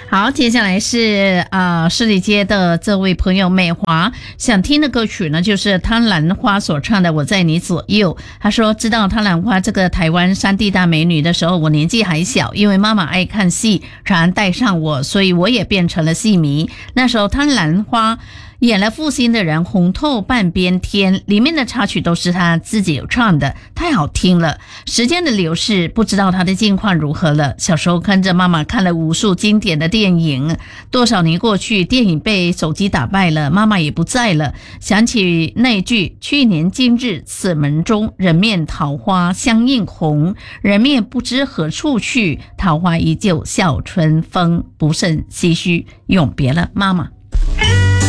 好，接下来是市里街的这位朋友美华想听的歌曲呢，就是汤兰花所唱的《我在你左右》。他说知道汤兰花这个台湾山地大美女的时候，我年纪还小，因为妈妈爱看戏，常带上我，所以我也变成了戏迷。那时候汤兰花演了负心的人，红透半边天，里面的插曲都是他自己有唱的，太好听了。时间的流逝，不知道他的境况如何了。小时候跟着妈妈看了无数经典的电影，多少年过去，电影被手机打败了，妈妈也不在了。想起那句去年今日此门中，人面桃花相映红，人面不知何处去，桃花依旧笑春风，不胜唏嘘，永别了妈妈。